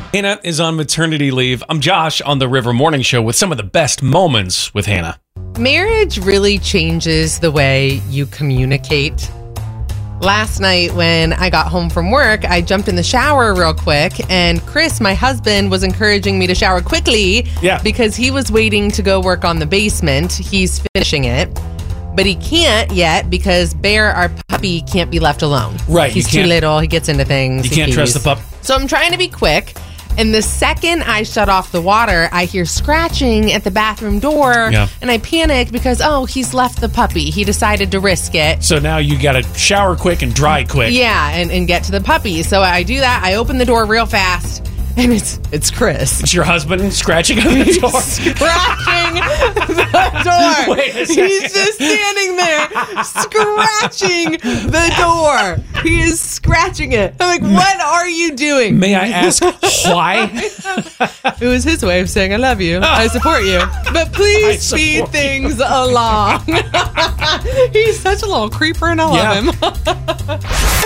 Hannah is on maternity leave. I'm Josh on the River Morning Show with some of the best moments with Hannah. Marriage really changes the way you communicate. Last night when I got home from work, I jumped in the shower real quick, and Chris, my husband, was encouraging me to shower quickly because he was waiting to go work on the basement. He's finishing it, but he can't yet because Bear, our puppy, can't be left alone. Right. He's too little. He gets into things. You can't trust the pup. So I'm trying to be quick. And the second I shut off the water, I hear scratching at the bathroom door. And I panic because, he's left the puppy. He decided to risk it. So now you got to shower quick and dry quick. Yeah, and get to the puppy. So I do that. I open the door real fast. And it's Chris. It's your husband scratching on the door. Scratching the door. Wait a second. He's just standing there scratching the door. He is scratching it. I'm like, what are you doing? May I ask why? It was his way of saying, I love you. I support you. But please speed things along. He's such a little creeper and I love him.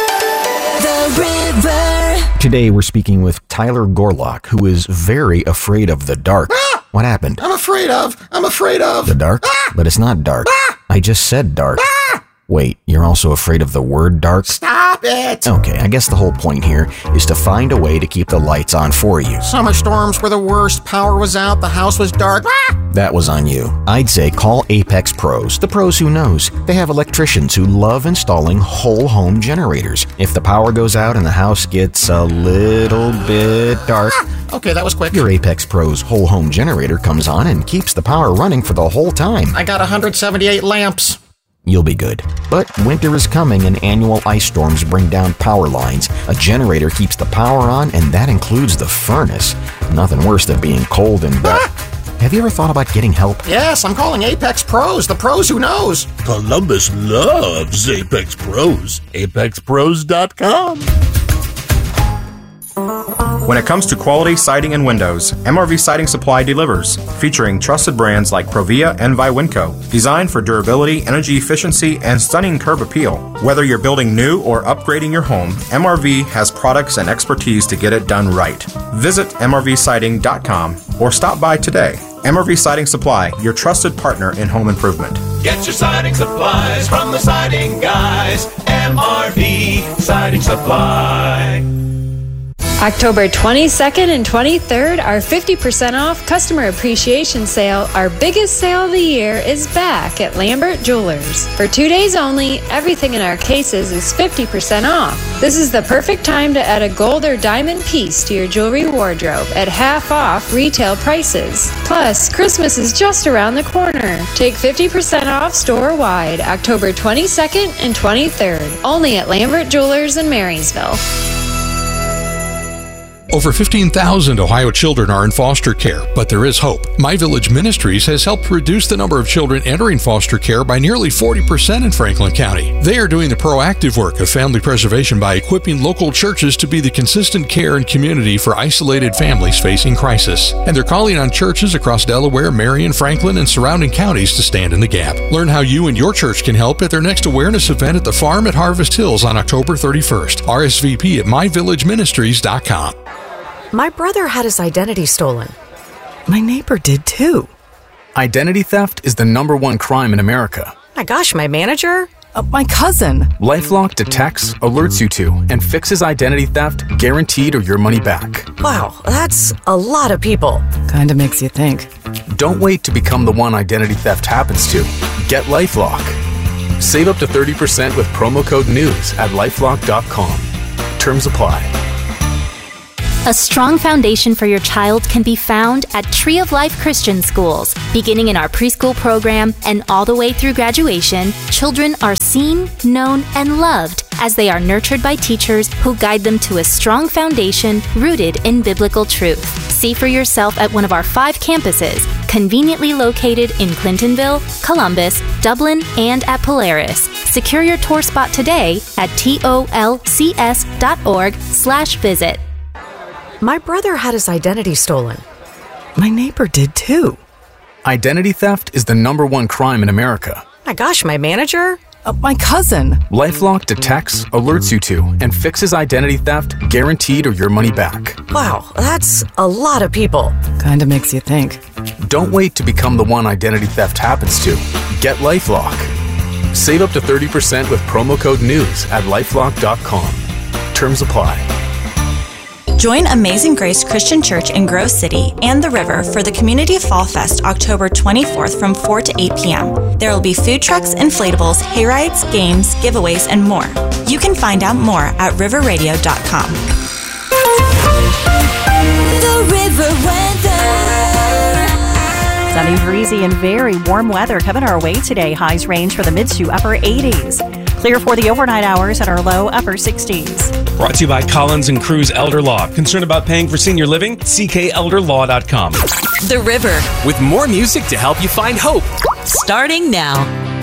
The River. Today we're speaking with Tyler Gorlock, who is very afraid of the dark. What happened? I'm afraid of. The dark? But it's not dark. I just said dark. Wait, you're also afraid of the word dark? Stop it! Okay, I guess the whole point here is to find a way to keep the lights on for you. Summer storms were the worst. Power was out. The house was dark. That was on you. I'd say call Apex Pros, the pros who knows. They have electricians who love installing whole home generators. If the power goes out and the house gets a little bit dark, Okay, that was quick. your Apex Pros whole home generator comes on and keeps the power running for the whole time. I got 178 lamps. You'll be good. But winter is coming and annual ice storms bring down power lines. A generator keeps the power on, and that includes the furnace. Nothing worse than being cold and Have you ever thought about getting help? Yes, I'm calling Apex Pros, the pros who knows. Columbus loves Apex Pros. ApexPros.com. When it comes to quality siding and windows, MRV Siding Supply delivers, featuring trusted brands like Provia and Viwinco, designed for durability, energy efficiency, and stunning curb appeal. Whether you're building new or upgrading your home, MRV has products and expertise to get it done right. Visit MRVsiding.com or stop by today. MRV Siding Supply, your trusted partner in home improvement. Get your siding supplies from the siding guys. MRV Siding Supply. October 22nd and 23rd, our 50% off customer appreciation sale, our biggest sale of the year, is back at Lambert Jewelers. For 2 days only, everything in our cases is 50% off. This is the perfect time to add a gold or diamond piece to your jewelry wardrobe at half off retail prices. Plus, Christmas is just around the corner. Take 50% off store-wide, October 22nd and 23rd, only at Lambert Jewelers in Marysville. Over 15,000 Ohio children are in foster care, but there is hope. My Village Ministries has helped reduce the number of children entering foster care by nearly 40% in Franklin County. They are doing the proactive work of family preservation by equipping local churches to be the consistent care and community for isolated families facing crisis. And they're calling on churches across Delaware, Marion, Franklin, and surrounding counties to stand in the gap. Learn how you and your church can help at their next awareness event at the Farm at Harvest Hills on October 31st. RSVP at myvillageministries.com. My brother had his identity stolen. My neighbor did too. Identity theft is the #1 crime in America. My gosh, my manager? My cousin. LifeLock detects, alerts you to, and fixes identity theft, guaranteed or your money back. Wow, that's a lot of people. Kinda makes you think. Don't wait to become the one identity theft happens to. Get LifeLock. Save up to 30% with promo code NEWS at LifeLock.com. Terms apply. A strong foundation for your child can be found at Tree of Life Christian Schools. Beginning in our preschool program and all the way through graduation, children are seen, known, and loved as they are nurtured by teachers who guide them to a strong foundation rooted in biblical truth. See for yourself at one of our 5 campuses, conveniently located in Clintonville, Columbus, Dublin, and at Polaris. Secure your tour spot today at tolcs.org/visit. My brother had his identity stolen. My neighbor did too. Identity theft is the #1 crime in America. My gosh, my manager? My cousin. LifeLock detects, alerts you to, and fixes identity theft, guaranteed or your money back. Wow, that's a lot of people. Kinda makes you think. Don't wait to become the one identity theft happens to. Get LifeLock. Save up to 30% with promo code NEWS at lifelock.com. Terms apply. Join Amazing Grace Christian Church in Grove City and the River for the Community Fall Fest October 24th from 4 to 8 p.m. There will be food trucks, inflatables, hayrides, games, giveaways, and more. You can find out more at riverradio.com. The River Weather. Sunny, breezy, and very warm weather coming our way today. Highs range for the mid to upper 80s. Clear for the overnight hours at our low upper 60s. Brought to you by Collins and Cruz Elder Law. Concerned about paying for senior living? CKElderlaw.com. The River. With more music to help you find hope. Starting now.